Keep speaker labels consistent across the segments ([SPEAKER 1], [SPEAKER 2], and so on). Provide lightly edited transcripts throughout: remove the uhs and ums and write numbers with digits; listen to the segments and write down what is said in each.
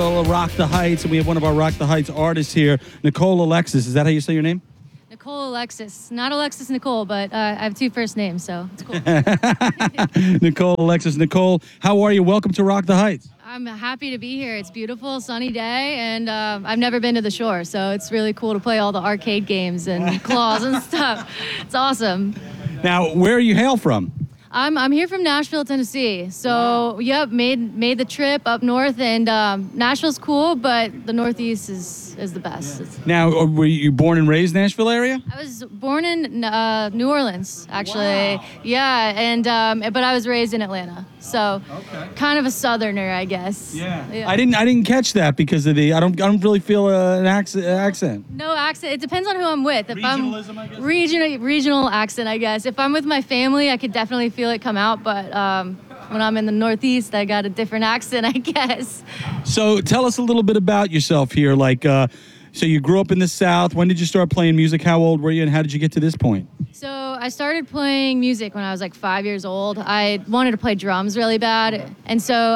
[SPEAKER 1] Rock the Heights, and we have one of our Rock the Heights artists here, Nicole Alexis. Is that how you say your name?
[SPEAKER 2] Nicole Alexis. Not Alexis Nicole, but I have two first names, so it's cool.
[SPEAKER 1] Nicole Alexis. Nicole, how are you? Welcome to Rock the Heights.
[SPEAKER 2] I'm happy to be here. It's beautiful, sunny day, and I've never been to the shore, so it's really cool to play all the arcade games and claws and stuff. It's awesome.
[SPEAKER 1] Now, where you hail from?
[SPEAKER 2] I'm here from Nashville, Tennessee. So, yep, made the trip up north, and Nashville's cool, but the Northeast is the best.
[SPEAKER 1] Now, were you born and raised Nashville area?
[SPEAKER 2] I was born in New Orleans, actually.
[SPEAKER 1] Wow.
[SPEAKER 2] Yeah, and but I was raised in Atlanta, so kind of a Southerner, I guess.
[SPEAKER 1] Yeah. I didn't catch that because of the. I don't really feel an accent.
[SPEAKER 2] No accent. It depends on who I'm with. If
[SPEAKER 1] Regionalism, I guess?
[SPEAKER 2] Regional accent, I guess. If I'm with my family, I could definitely feel it come out, but when I'm in the Northeast, I got a different accent, I guess.
[SPEAKER 1] So tell us a little bit about yourself here. Like, so you grew up in the South. When did you start playing music? How old were you, and how did you get to this point?
[SPEAKER 2] So I started playing music when I was like 5 years old. I wanted to play drums really bad, and so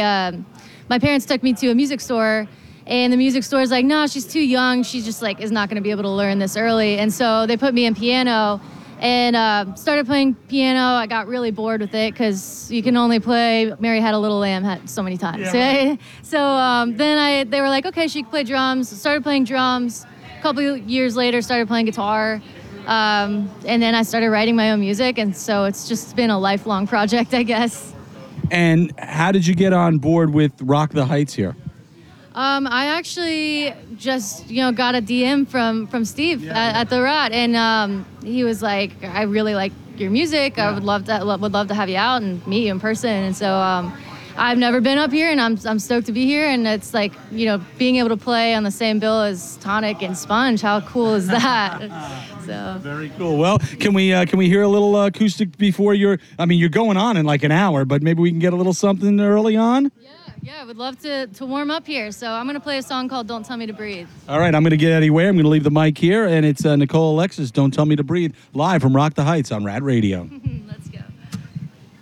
[SPEAKER 2] my parents took me to a music store. And the music store is like, no, she's too young. She just like is not going to be able to learn this early. And so they put me in piano. And started playing piano. I got really bored with it because you can only play Mary Had a Little Lamb so many times. Yeah, right? So then they were like, okay, she can play drums. Started playing drums. A couple of years later, started playing guitar. And then I started writing my own music. And so it's just been a lifelong project, I guess.
[SPEAKER 1] And how did you get on board with Rock the Heights here?
[SPEAKER 2] I actually just, got a DM from Steve at the Rot, and he was like, "I really like your music. I would love to have you out and meet you in person." And so I've never been up here, and I'm stoked to be here. And it's like, being able to play on the same bill as Tonic and Sponge. How cool is that? So
[SPEAKER 1] very cool. Well, can we hear a little acoustic before you're going on in like an hour, but maybe we can get a little something early on?
[SPEAKER 2] Yeah, I would love to warm up here. So I'm going to play a song called Don't Tell Me to Breathe.
[SPEAKER 1] All right, I'm going to get anywhere. I'm going to leave the mic here, and it's Nicole Alexis, Don't Tell Me to Breathe, live from Rock the Heights on Rad Radio.